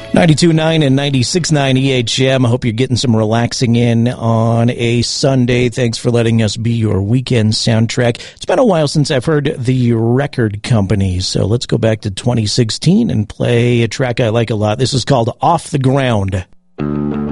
92.9 and 96.9 EHM. I hope you're getting some relaxing in on a Sunday. Thanks for letting us be your weekend soundtrack. It's been a while since I've heard The Record Company, so let's go back to 2016 and play a track I like a lot. This is called Off the Ground.